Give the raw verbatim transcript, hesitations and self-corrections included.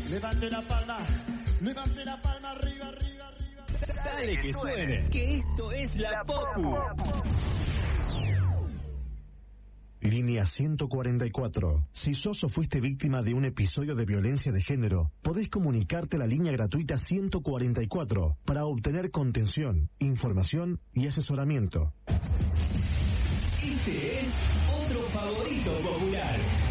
Levante la palma, levante la palma arriba, arriba, arriba. Dale que suene, que esto es la Popu. Línea ciento cuarenta y cuatro. Si sos o fuiste víctima de un episodio de violencia de género, podés comunicarte a la línea gratuita ciento cuarenta y cuatro para obtener contención, información y asesoramiento. Este es otro favorito popular.